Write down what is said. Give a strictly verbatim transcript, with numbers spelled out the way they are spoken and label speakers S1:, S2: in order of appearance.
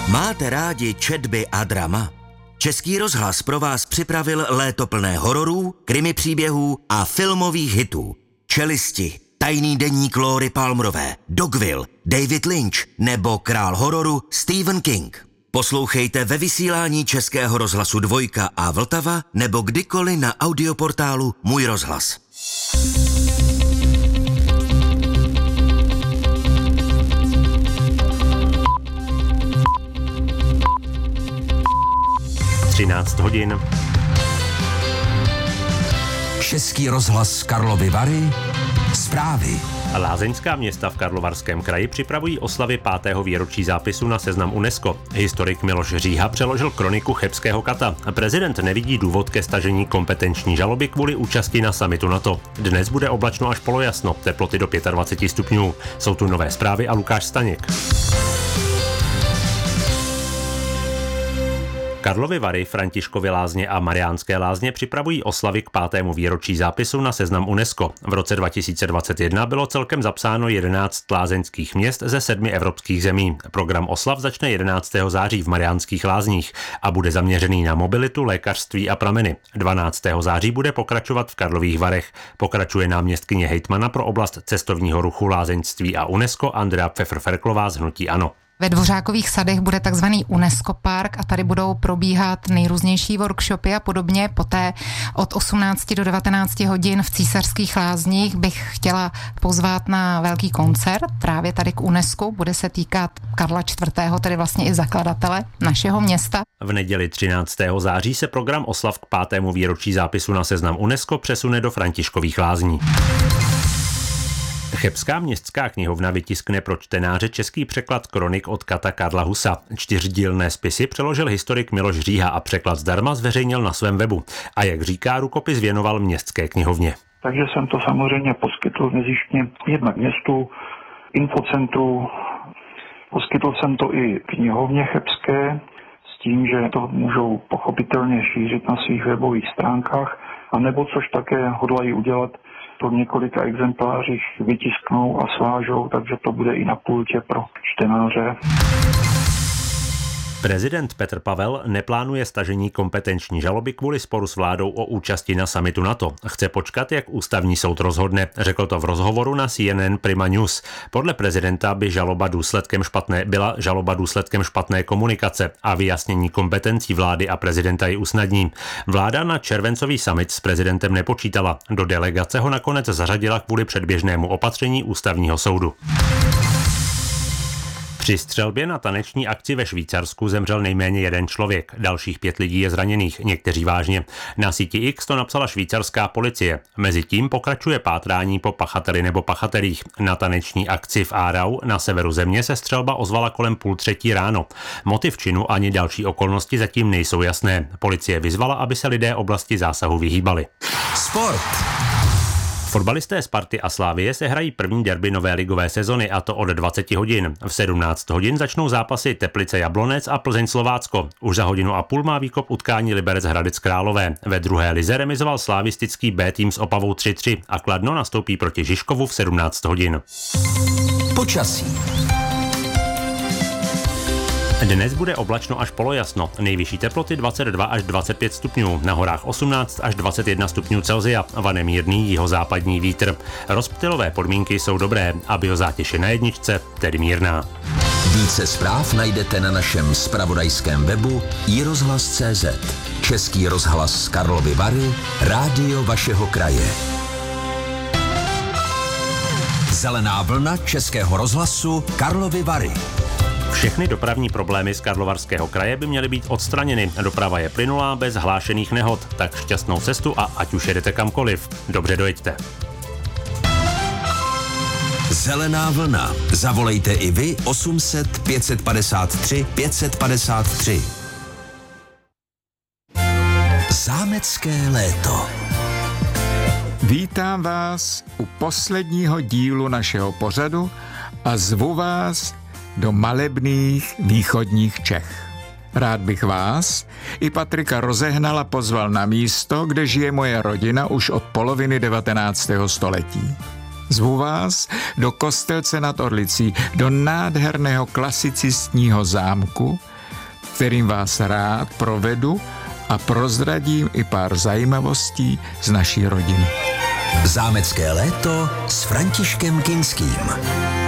S1: Máte rádi četby a drama? Český rozhlas pro vás připravil léto plné hororů, krimi příběhů a filmových hitů. Čelisti, Tajný deník Lóry Palmerové, Dogville, David Lynch nebo král hororu Stephen King. Poslouchejte ve vysílání Českého rozhlasu Dvojka a Vltava nebo kdykoliv na audioportálu Můj rozhlas.
S2: třináct hodin.
S3: Český rozhlas Karlovy Vary. Zprávy.
S2: Lázeňská města v Karlovarském kraji připravují oslavy pátého výročí zápisu na seznam UNESCO. Historik Miloš Říha přeložil kroniku chebského kata. Prezident nevidí důvod ke stažení kompetenční žaloby kvůli účasti na summitu NATO. Dnes bude oblačno až polojasno, teploty do dvacet pět stupňů. Jsou tu nové zprávy a Lukáš Staněk. Karlovy Vary, Františkovy lázně a Mariánské lázně připravují oslavy k pátému výročí zápisu na seznam UNESCO. V roce dva tisíce dvacet jedna bylo celkem zapsáno jedenáct lázeňských měst ze sedmi evropských zemí. Program oslav začne jedenáctého září v Mariánských lázních a bude zaměřený na mobilitu, lékařství a prameny. dvanáctého září bude pokračovat v Karlových Varech. Pokračuje náměstkyně hejtmana pro oblast cestovního ruchu, lázeňství a UNESCO Andrea Pfeffer-Ferklová z hnutí ANO.
S4: Ve Dvořákových sadech bude takzvaný UNESCO Park a tady budou probíhat nejrůznější workshopy a podobně. Poté od osmnácti do devatenácti hodin v Císařských lázních bych chtěla pozvat na velký koncert právě tady k UNESCO. Bude se týkat Karla čtvrtého, tedy vlastně i zakladatele našeho města.
S2: V neděli třináctého září se program oslav k pátému výročí zápisu na seznam UNESCO přesune do Františkových lázní. Chebská městská knihovna vytiskne pro čtenáře český překlad kronik od kata Karla Husa. Čtyřdílné spisy přeložil historik Miloš Říha a překlad zdarma zveřejnil na svém webu. A jak říká, rukopis věnoval městské knihovně.
S5: Takže jsem to samozřejmě poskytl mezištně jednak městu, infocentru, poskytl jsem to i knihovně chebské s tím, že to můžou pochopitelně šířit na svých webových stránkách, anebo což také hodlají udělat, to v několika exemplářích vytisknou a svážou, takže to bude i na pultě pro čtenáře.
S2: Prezident Petr Pavel neplánuje stažení kompetenční žaloby kvůli sporu s vládou o účasti na summitu NATO. Chce počkat, jak ústavní soud rozhodne, řekl to v rozhovoru na C N N Prima News. Podle prezidenta by žaloba důsledkem špatné, byla žaloba důsledkem špatné komunikace a vyjasnění kompetencí vlády a prezidenta ji usnadní. Vláda na červencový summit s prezidentem nepočítala. Do delegace ho nakonec zařadila kvůli předběžnému opatření ústavního soudu. Při střelbě na taneční akci ve Švýcarsku zemřel nejméně jeden člověk, dalších pět lidí je zraněných, někteří vážně. Na síti X to napsala švýcarská policie. Mezitím pokračuje pátrání po pachateli nebo pachatelích. Na taneční akci v Aarau na severu země se střelba ozvala kolem půl třetí ráno. Motiv činu ani další okolnosti zatím nejsou jasné. Policie vyzvala, aby se lidé oblasti zásahu vyhýbali.
S3: Sport.
S2: Fotbalisté Sparty a Slavie se hrají první derby nové ligové sezony, a to od dvacet hodin. V sedmnáct hodin začnou zápasy Teplice Jablonec a Plzeň Slovácko. Už za hodinu a půl má výkop utkání Liberec Hradec Králové. Ve druhé lize remizoval slavistický B tým s Opavou tři tři a Kladno nastoupí proti Žižkovu v sedmnáct hodin.
S3: Počasí.
S2: Dnes bude oblačno až polojasno. Nejvyšší teploty dvacet dva až dvacet pět stupňů, na horách osmnáct až dvacet jedna stupňů Celsia, vane mírný jihozápadní vítr. Rozptylové podmínky jsou dobré a biozátěž je na jedničce, tedy mírná.
S3: Více zpráv najdete na našem zpravodajském webu i rozhlas tečka cé zet. Český rozhlas Karlovy Vary, rádio vašeho kraje. Zelená vlna Českého rozhlasu Karlovy Vary.
S2: Všechny dopravní problémy z Karlovarského kraje by měly být odstraněny. Doprava je plynulá, bez hlášených nehod, tak šťastnou cestu a ať už jedete kamkoliv. Dobře dojeďte.
S3: Zelená vlna. Zavolejte i vy osm set pět padesát tři pět padesát tři. Zámecké léto.
S6: Vítám vás u posledního dílu našeho pořadu a zvu vás do malebných východních Čech. Rád bych vás i Patrika Rozehnala pozval na místo, kde žije moje rodina už od poloviny devatenáctého století. Zvu vás do Kostelce nad Orlicí, do nádherného klasicistního zámku, kterým vás rád provedu a prozradím i pár zajímavostí z naší rodiny.
S3: Zámecké léto s Františkem Kinským.